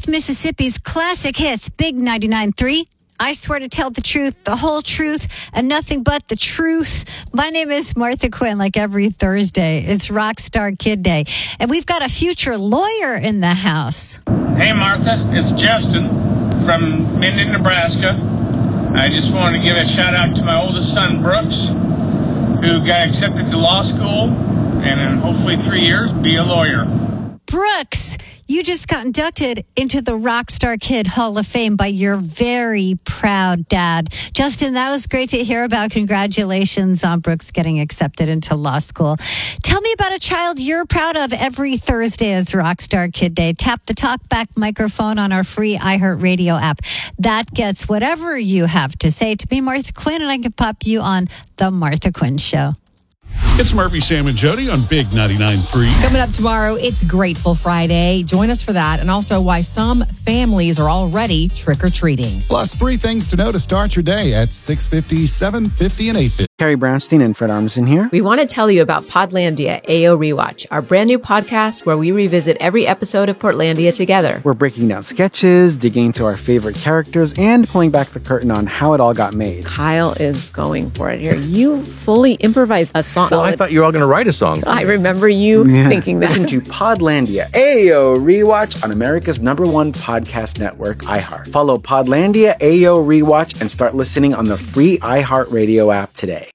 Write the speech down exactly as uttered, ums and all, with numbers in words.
North Mississippi's classic hits, Big ninety-nine point three. I swear to tell the truth, the whole truth, and nothing but the truth. My name is Martha Quinn, like every Thursday. It's Rockstar Kid Day. And we've got a future lawyer in the house. Hey, Martha. It's Justin from Minden, Nebraska. I just want to give a shout out to my oldest son, Brooks, who got accepted to law school, and in hopefully three years, be a lawyer. Brooks, you just got inducted into the Rockstar Kid Hall of Fame by your very proud dad. Justin, that was great to hear about. Congratulations on Brooks getting accepted into law school. Tell me about a child you're proud of every Thursday as Rockstar Kid Day. Tap the talkback microphone on our free iHeartRadio app. That gets whatever you have to say to me, Martha Quinn, and I can pop you on The Martha Quinn Show. It's Murphy, Sam, and Jody on Big ninety-nine point three. Coming up tomorrow, it's Grateful Friday. Join us for that, and also why some families are already trick-or-treating. Plus, three things to know to start your day at six fifty, seven fifty, and eight fifty. Carrie Brownstein and Fred Armisen here. We want to tell you about Podlandia A O Rewatch, our brand new podcast where we revisit every episode of Portlandia together. We're breaking down sketches, digging into our favorite characters, and pulling back the curtain on how it all got made. Kyle is going for it here. You fully improvised a song. Well, I thought you were all going to write a song. I remember you yeah. thinking that. Listen to Podlandia A O Rewatch on America's number one podcast network, iHeart. Follow Podlandia A O Rewatch and start listening on the free iHeartRadio app today.